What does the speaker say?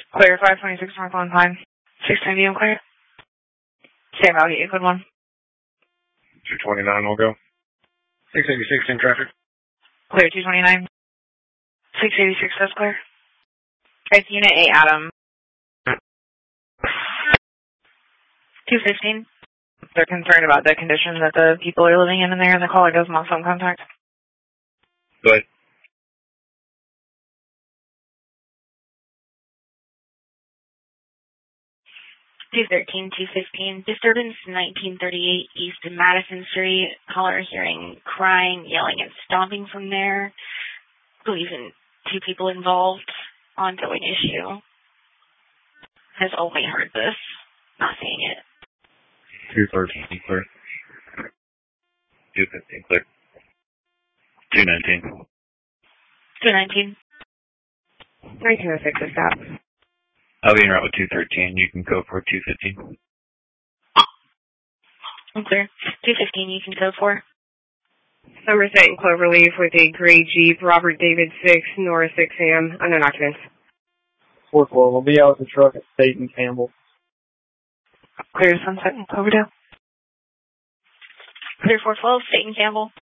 Clear 526 North on time. 690 clear. Same out, get you code 1. 229 will go. 686 in traffic. Clear 229. 686 says clear. It's Unit 8 Adam. 215. They're concerned about the condition that the people are living in there, and the caller doesn't want phone contact. Good. Disturbance 1938 East in Madison Street. Caller hearing crying, yelling, and stomping from there. Believing 2 people involved. Ongoing issue. Has only heard this, not seeing it. 213 clear. 215 clear. 219. 219. 306 is stop. I'll be en route with 213. You can go for 215. I'm clear. 215 you can go for. Somerset and Cloverleaf with a gray Jeep, Robert David 6, Nora 6 a.m. Unknown occupants. 4-4. We'll be out with the truck at State and Campbell. Clear Sunset and Cloverdale. Clear 412, State and Campbell.